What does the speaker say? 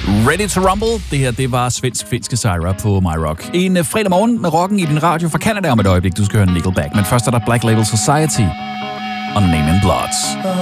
Ready to Rumble. Det her, det var svensk-finske Syra på My Rock. En fredag morgen med rocken i din radio fra Canada om et øjeblik. Du skal høre Nickelback. Men først er der Black Label Society og Name in Blood.